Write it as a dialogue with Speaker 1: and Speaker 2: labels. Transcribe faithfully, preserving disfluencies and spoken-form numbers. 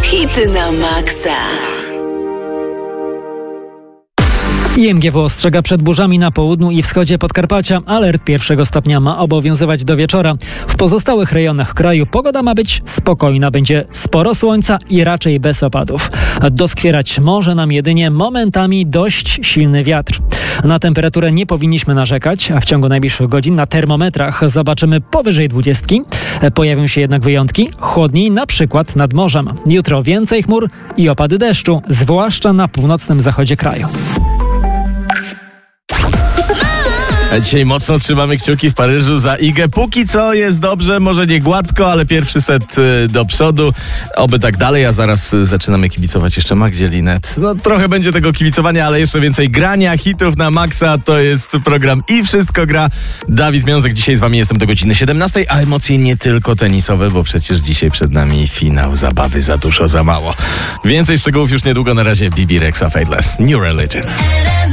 Speaker 1: Hity na maksa.
Speaker 2: I M G W ostrzega przed burzami na południu i wschodzie Podkarpacia. Alert pierwszego stopnia ma obowiązywać do wieczora. W pozostałych rejonach kraju pogoda ma być spokojna. Będzie sporo słońca i raczej bez opadów. Doskwierać może nam jedynie momentami dość silny wiatr. Na temperaturę nie powinniśmy narzekać, a w ciągu najbliższych godzin na termometrach zobaczymy powyżej dwudziestki. Pojawią się jednak wyjątki, chłodniej na przykład nad morzem. Jutro więcej chmur i opady deszczu, zwłaszcza na północnym zachodzie kraju.
Speaker 3: A dzisiaj mocno trzymamy kciuki w Paryżu za Igę. Póki co jest dobrze, może nie gładko, ale pierwszy set do przodu. Oby tak dalej, a zaraz zaczynamy kibicować jeszcze Magdzie Linet. No trochę będzie tego kibicowania, ale jeszcze więcej grania, hitów na maksa. To jest program I Wszystko Gra. Dawid Miązek, dzisiaj z wami jestem do godziny siedemnastej, a emocje nie tylko tenisowe, bo przecież dzisiaj przed nami finał zabawy Za dużo, za mało. Więcej szczegółów już niedługo, na razie Bibi Rexha Faithless, New Religion.